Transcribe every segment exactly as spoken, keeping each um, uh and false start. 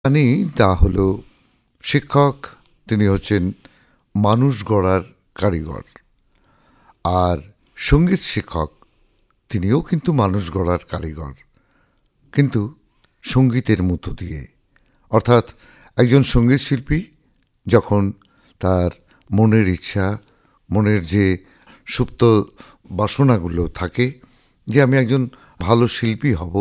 জানি তা হলো শিক্ষক, তিনি হচ্ছেন মানুষ গড়ার কারিগর, আর সঙ্গীত শিক্ষক তিনিও কিন্তু মানুষ গড়ার কারিগর, কিন্তু সঙ্গীতের মধ্য দিয়ে। অর্থাৎ একজন সঙ্গীত শিল্পী যখন তার মনের ইচ্ছা, মনের যে সুপ্ত বাসনাগুলো থাকে যে আমি একজন ভালো শিল্পী হব,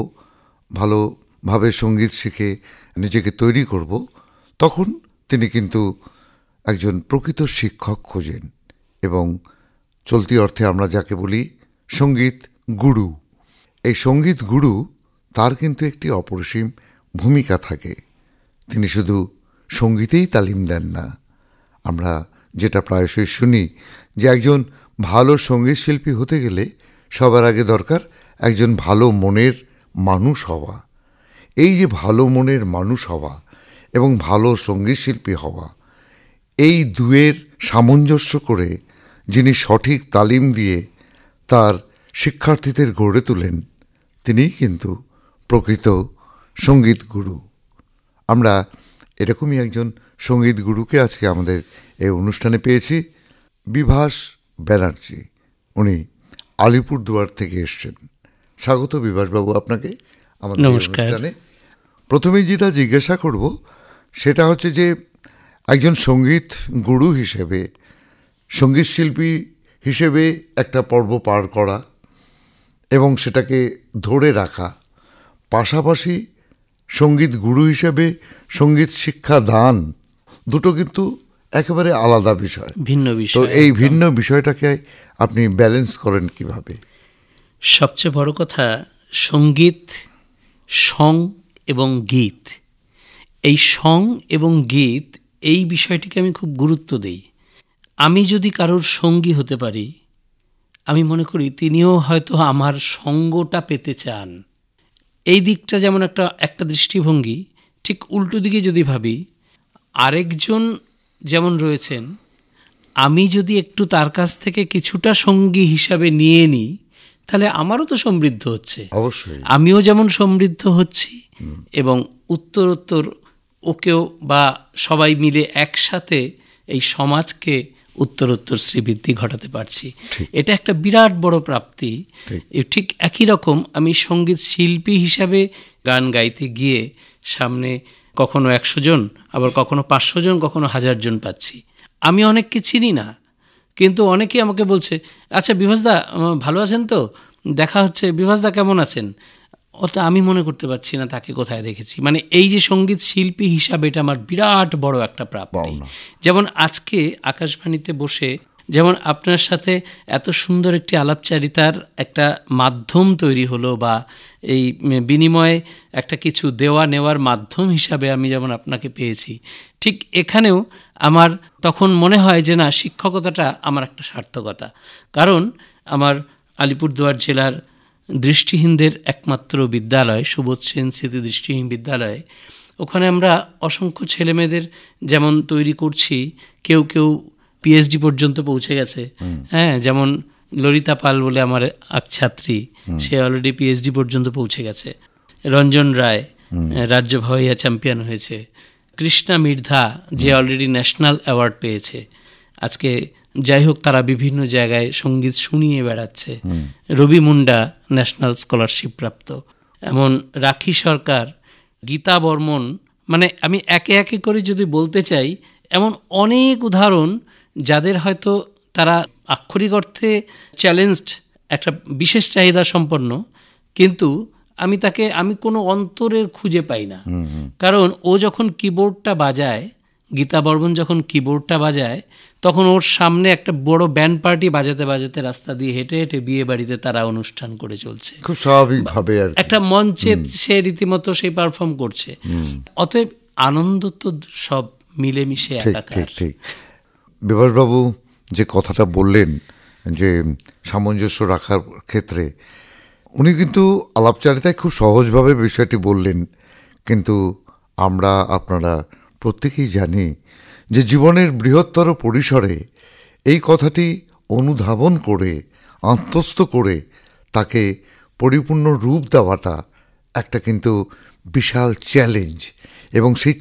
ভালোভাবে সঙ্গীত শিখে নিজেকে তৈরি করব, তখন তিনি কিন্তু একজন প্রকৃত শিক্ষক খোঁজেন এবং চলতি অর্থে আমরা যাকে বলি সঙ্গীত গুরু। এই সঙ্গীত গুরু তার কিন্তু একটি অপরিসীম ভূমিকা থাকে। তিনি শুধু সঙ্গীতেই তালিম দেন না। আমরা যেটা প্রায়শই শুনি যে একজন ভালো সঙ্গীত শিল্পী হতে গেলে সবার আগে দরকার একজন ভালো মনের মানুষ হওয়া। এই যে ভালো মনের মানুষ হওয়া এবং ভালো সঙ্গীত শিল্পী হওয়া, এই দুয়ের সামঞ্জস্য করে যিনি সঠিক তালিম দিয়ে তার শিক্ষার্থীদের গড়ে তোলেন, তিনিই কিন্তু প্রকৃত সঙ্গীত গুরু। আমরা এরকমই একজন সঙ্গীত গুরুকে আজকে আমাদের এই অনুষ্ঠানে পেয়েছি, বিভাস ব্যানার্জি। উনি আলিপুরদুয়ার থেকে এসছেন। স্বাগত বিভাসবাবু আপনাকে আমাদের অনুষ্ঠানে। প্রথমেই যেটা জিজ্ঞাসা করব সেটা হচ্ছে যে একজন সঙ্গীত গুরু হিসেবে, সঙ্গীত শিল্পী হিসেবে একটা পর্ব পার করা এবং সেটাকে ধরে রাখা, পাশাপাশি সঙ্গীত গুরু হিসেবে সঙ্গীত শিক্ষা দান, দুটো কিন্তু একেবারে আলাদা বিষয়, ভিন্ন বিষয়। তো এই ভিন্ন বিষয়টাকে আপনি ব্যালেন্স করেন কিভাবে? সবচেয়ে বড় কথা, সঙ্গীত, সং এবং গীত, এই সং এবং গীত এই বিষয়টিকে আমি খুব গুরুত্ব দিই। আমি যদি কারোর সঙ্গী হতে পারি, আমি মনে করি তিনিও হয়তো আমার সঙ্গটা পেতে চান। এই দিকটা যেমন একটা একটা দৃষ্টিভঙ্গি, ঠিক উল্টো দিকে যদি ভাবি, আরেকজন যেমন রয়েছেন, আমি যদি একটু তার কাছ থেকে কিছুটা সঙ্গী হিসাবে নিয়ে নিই, তাহলে আমারও তো সমৃদ্ধ হচ্ছে, অবশ্যই আমিও যেমন সমৃদ্ধ হচ্ছি এবং উত্তরোত্তর ওকেও বা সবাই মিলে একসাথে এই সমাজকে উত্তরোত্তর শ্রীবৃদ্ধি ঘটাতে পারছি। এটা একটা বিরাট বড় প্রাপ্তি। ঠিক একই রকম আমি সঙ্গীত শিল্পী হিসাবে গান গাইতে গিয়ে সামনে কখনো একশো জন, আবার কখনো পাঁচশো জন, কখনো হাজার জন পাচ্ছি। আমি অনেককে চিনি না, কিন্তু অনেকে আমাকে বলছে, আচ্ছা বিভাসদা ভালো আছেন তো, দেখা হচ্ছে, বিভাসদা কেমন আছেন? ওটা আমি মনে করতে পারছি না তাকে কোথায় দেখেছি। মানে এই যে সঙ্গীত শিল্পী হিসাবে এটা আমার বিরাট বড় একটা প্রাপ্তি। যেমন আজকে আকাশবাণীতে বসে যেমন আপনার সাথে এত সুন্দর একটি আলাপচারিতার একটা মাধ্যম তৈরি হলো, বা এই বিনিময়ে একটা কিছু দেওয়া নেওয়ার মাধ্যম হিসাবে আমি যেমন আপনাকে পেয়েছি, ঠিক এখানেও আমার তখন মনে হয় যে না, শিক্ষকতাটা আমার একটা সার্থকতা। কারণ আমার আলিপুরদুয়ার জেলার দৃষ্টিহীনদের একমাত্র বিদ্যালয়, সুবোধ সেন স্মৃতি দৃষ্টিহীন বিদ্যালয়, ওখানে আমরা অসংখ্য ছেলেমেয়েদের যেমন তৈরি করছি, কেউ কেউ পিএইচডি পর্যন্ত পৌঁছে গেছে। হ্যাঁ, যেমন ললিতা পাল বলে আমার এক ছাত্রী, সে অলরেডি পিএইচডি পর্যন্ত পৌঁছে গেছে। রঞ্জন রায় রাজ্য ভাওয়াইয়া চ্যাম্পিয়ন হয়েছে। কৃষ্ণা মির্ধা যে অলরেডি ন্যাশনাল অ্যাওয়ার্ড পেয়েছে। আজকে যাই হোক, তারা বিভিন্ন জায়গায় সঙ্গীত শুনিয়ে বেড়াচ্ছে। রবি মুন্ডা ন্যাশনাল স্কলারশিপ প্রাপ্ত, এমন রাখি সরকার, গীতা বর্মন, মানে আমি একে একে করে যদি বলতে চাই, এমন অনেক উদাহরণ যাদের হয়তো তারা আক্ষরিক অর্থে চ্যালেঞ্জড, একটা বিশেষ চাহিদা সম্পন্ন, কিন্তু আমি তাকে আমি কোনো অন্তরের খুঁজে পাই না। কারণ ও যখন কিবোর্ডটা বাজায়, গীতা বর্মন যখন কিবোর্ডটা বাজায়, তখন ওর সামনে একটা বড় ব্যান্ড পার্টি বাজাতে বাজাতে রাস্তা দিয়ে হেঁটে হেঁটে বিয়ে বাড়িতে তারা অনুষ্ঠান করে চলছে, খুব স্বাভাবিকভাবে একটা মঞ্চে সে রীতিমতো সেই পারফর্ম করছে। অতএব আনন্দ তো সব মিলেমিশে একাকার। ঠিক বিভাসবাবু যে কথাটা বললেন যে সামঞ্জস্য রাখার ক্ষেত্রে, উনি কিন্তু আলাপচারিতায় খুব সহজভাবে বিষয়টি বললেন, কিন্তু আমরা আপনারা প্রত্যেকেই জানি যে জীবনের বৃহত্তর পরিসরে এই কথাটি অনুধাবন করে, আত্মস্থ করে তাকে পরিপূর্ণ রূপ দেওয়াটা একটা কিন্তু বিশাল চ্যালেঞ্জ। এবং সেই